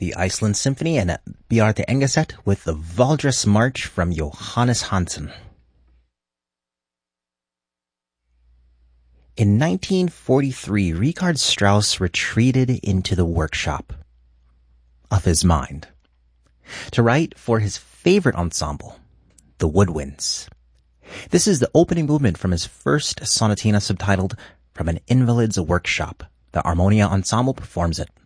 the Iceland Symphony and Bjarte Engeset with the Valdres March from Johannes Hansen. In 1943, Richard Strauss retreated into the workshop of his mind to write for his favorite ensemble, the Woodwinds. This is the opening movement from his first sonatina subtitled From an Invalid's Workshop. The Armonia Ensemble performs it.